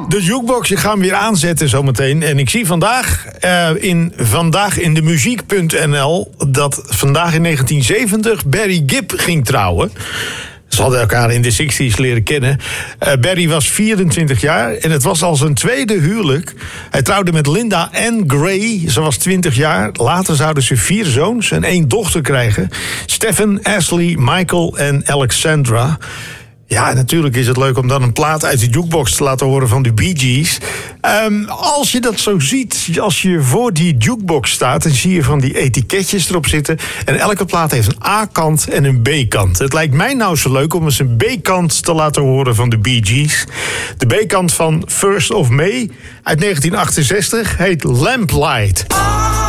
De jukebox, ik ga hem weer aanzetten zometeen. En ik zie vandaag in de muziek.nl... dat vandaag in 1970 Barry Gibb ging trouwen. Ze hadden elkaar in de 60s leren kennen. Barry was 24 jaar en het was al zijn tweede huwelijk. Hij trouwde met Linda Ann Gray. Ze was 20 jaar. Later zouden ze 4 zoons en 1 dochter krijgen. Stephen, Ashley, Michael en Alexandra. Ja, natuurlijk is het leuk om dan een plaat uit de jukebox te laten horen van de Bee Gees. Als je dat zo ziet, als je voor die jukebox staat... dan zie je van die etiketjes erop zitten. En elke plaat heeft een A-kant en een B-kant. Het lijkt mij nou zo leuk om eens een B-kant te laten horen van de Bee Gees. De B-kant van First of May uit 1968 heet Lamplight.